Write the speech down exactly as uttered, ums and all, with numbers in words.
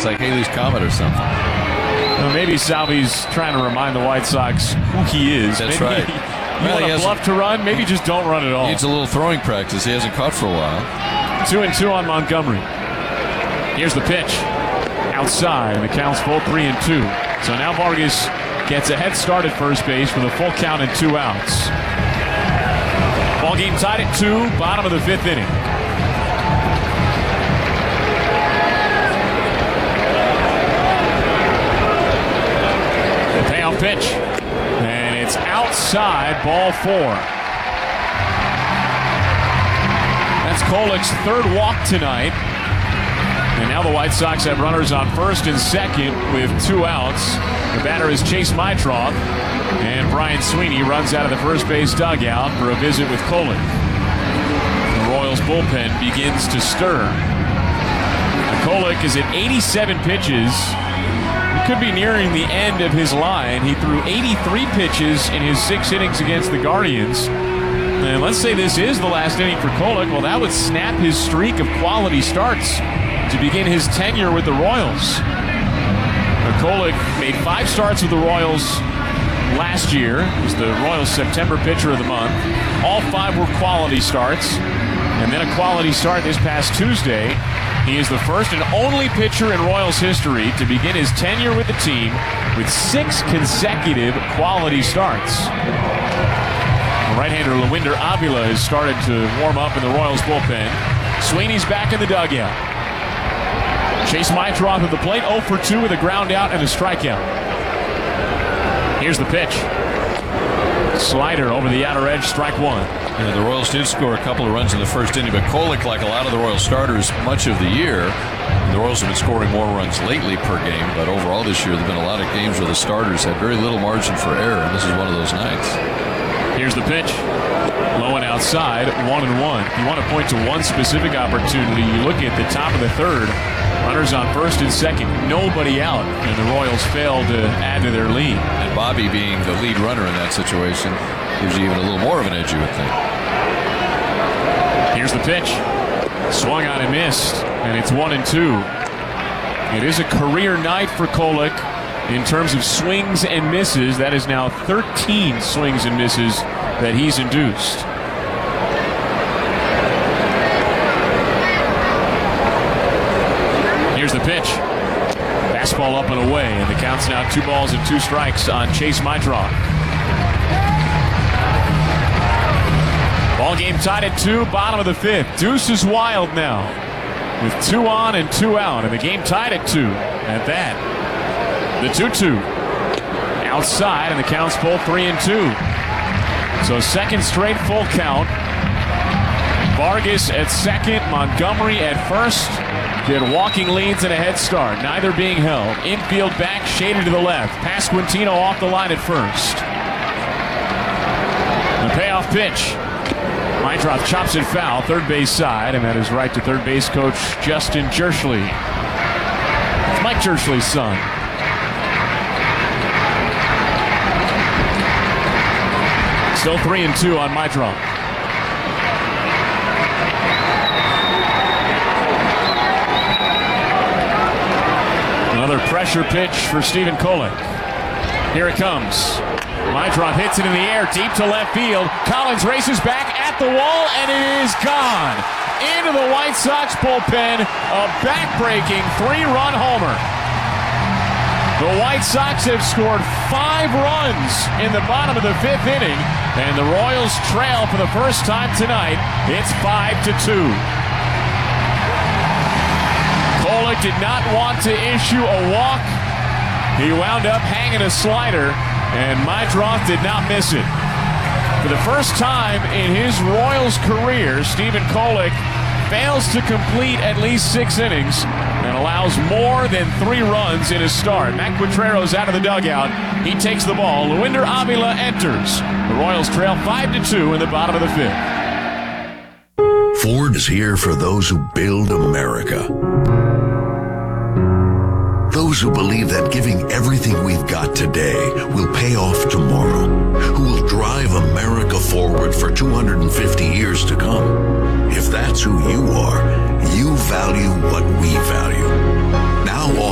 It's like Halley's Comet or something. Well, maybe Salvi's trying to remind the White Sox who he is. That's maybe right. You Well, want he to bluff to run? Maybe just don't run at all. Needs a little throwing practice. He hasn't caught for a while. Two and two on Montgomery. Here's the pitch. Outside, and the count's full three and two. So now Vargas gets a head start at first base with a full count and two outs. Ball game tied at two, bottom of the fifth inning. The payoff pitch. And it's outside, ball four. That's Kolek's third walk tonight. And now the White Sox have runners on first and second with two outs. The batter is Chase Meitroth. And Brian Sweeney runs out of the first base dugout for a visit with Kolek. The Royals bullpen begins to stir. Kolek is at eighty-seven pitches. He could be nearing the end of his line. He threw eighty-three pitches in his six innings against the Guardians. And let's say this is the last inning for Kolek. Well, that would snap his streak of quality starts to begin his tenure with the Royals. Kolek made five starts with the Royals last year. He was the Royals' September Pitcher of the Month. All five were quality starts. And then a quality start this past Tuesday. He is the first and only pitcher in Royals history to begin his tenure with the team with six consecutive quality starts. Right-hander Lewinter Avila has started to warm up in the Royals bullpen. Sweeney's back in the dugout. Chase Meitroth at the plate, oh for two with a ground out and a strikeout. Here's the pitch. Slider over the outer edge, strike one. Yeah, the Royals did score a couple of runs in the first inning, but Kolek, like a lot of the Royals starters much of the year, the Royals have been scoring more runs lately per game, but overall this year there have been a lot of games where the starters had very little margin for error, and this is one of those nights. Here's the pitch. Low and outside, one and one. If you want to point to one specific opportunity, you look at the top of the third. Runners on first and second, nobody out, and the Royals failed to add to their lead. And Bobby being the lead runner in that situation gives you even a little more of an edge, you would think. Here's the pitch. Swung on and missed, and it's one and two. It is a career night for Kolek in terms of swings and misses. That is now thirteen swings and misses that he's induced. Here's the pitch. Fastball up and away, and the count's now two balls and two strikes on Chase Meitroth. Ball game tied at two, bottom of the fifth. Deuce is wild now with two on and two out, and the game tied at two. At that, the two two. Outside, and the count's full three and two. So second straight full count. Vargas at second, Montgomery at first. Get walking leads and a head start, neither being held. Infield back, shaded to the left. Pasquantino off the line at first. The payoff pitch. Meitroth chops it foul, third base side, and that is right to third base coach Justin Jerschley. It's Mike Jerschley's son. Still three and two on Meitroth. Another pressure pitch for Stephen Kolek. Here it comes. Meitroth hits it in the air, deep to left field. Collins races back at the wall, and it is gone. Into the White Sox bullpen, a back-breaking three-run homer. The White Sox have scored five runs in the bottom of the fifth inning, and the Royals trail for the first time tonight. It's five to two. Kolek did not want to issue a walk. He wound up hanging a slider, and Meitroth did not miss it. For the first time in his Royals career, Stephen Kolek fails to complete at least six innings and allows more than three runs in his start. Matt Quintrero's out of the dugout. He takes the ball. Lewinter Avila enters. The Royals trail five to two in the bottom of the fifth. Ford is here for those who build America. Those who believe that giving everything we've got today will pay off tomorrow. Who will drive America forward for two hundred fifty years to come. If that's who you are, you value what we value. Now